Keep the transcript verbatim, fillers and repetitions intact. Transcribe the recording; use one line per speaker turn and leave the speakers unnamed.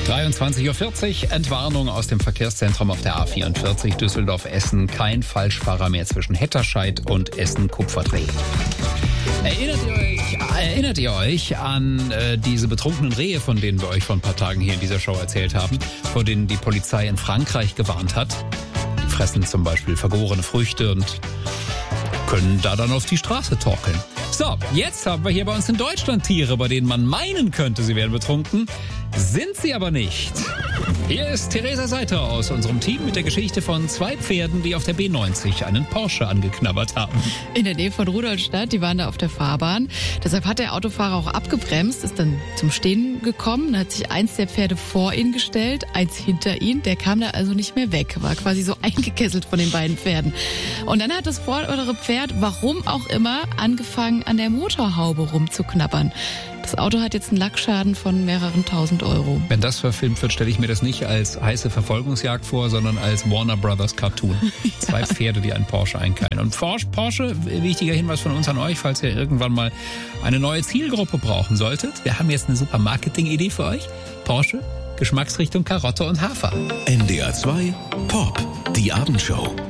dreiundzwanzig Uhr vierzig, Entwarnung aus dem Verkehrszentrum auf der A vierundvierzig Düsseldorf-Essen. Kein Falschfahrer mehr zwischen Hetterscheid und Essen-Kupferdreh. Erinnert ihr euch, erinnert ihr euch an äh, diese betrunkenen Rehe, von denen wir euch vor ein paar Tagen hier in dieser Show erzählt haben, vor denen die Polizei in Frankreich gewarnt hat? Die fressen zum Beispiel vergorene Früchte und können da dann auf die Straße torkeln. So, jetzt haben wir hier bei uns in Deutschland Tiere, bei denen man meinen könnte, sie wären betrunken. Sind sie aber nicht. Hier ist Theresa Seiter aus unserem Team mit der Geschichte von zwei Pferden, die auf der B neunzig einen Porsche angeknabbert haben.
In der Nähe von Rudolstadt, die waren da auf der Fahrbahn. Deshalb hat der Autofahrer auch abgebremst, ist dann zum Stehen gekommen. Da hat sich eins der Pferde vor ihn gestellt, eins hinter ihn. Der kam da also nicht mehr weg, war quasi so eingekesselt von den beiden Pferden. Und dann hat das vordere Pferd, warum auch immer, angefangen an der Motorhaube rumzuknabbern. Das Auto hat jetzt einen Lackschaden von mehreren tausend Euro.
Wenn das verfilmt wird, stelle ich mir das nicht als heiße Verfolgungsjagd vor, sondern als Warner Brothers Cartoon. Ja. Zwei Pferde, die einen Porsche einkeilen. Und Porsche, wichtiger Hinweis von uns an euch, falls ihr irgendwann mal eine neue Zielgruppe brauchen solltet. Wir haben jetzt eine super Marketing-Idee für euch. Porsche, Geschmacksrichtung Karotte und Hafer.
N D R zwei Pop, die Abendshow.